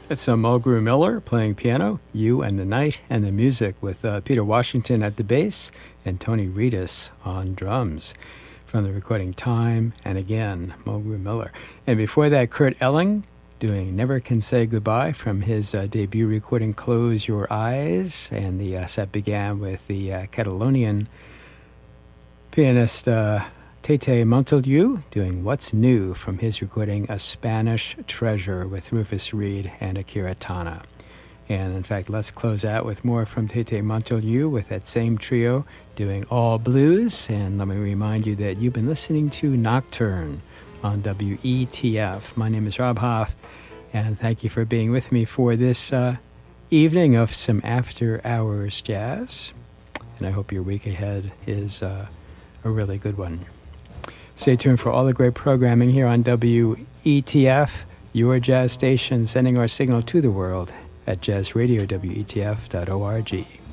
It's Mulgrew Miller playing piano, You and the Night and the Music, with Peter Washington at the bass and Tony Reedus on drums. From the recording Time and Again, Mulgrew Miller. And before that, Kurt Elling doing Never Can Say Goodbye from his debut recording Close Your Eyes. And the set began with the Catalonian pianist Tete Montoliu doing What's New from his recording A Spanish Treasure with Rufus Reid and Akira Tana. And in fact, let's close out with more from Tete Montoliu with that same trio doing All Blues. And let me remind you that you've been listening to Nocturne on WETF. My name is Rob Hoff, and thank you for being with me for this evening of some after-hours jazz. And I hope your week ahead is a really good one. Stay tuned for all the great programming here on WETF, your jazz station, sending our signal to the world at jazzradiowetf.org.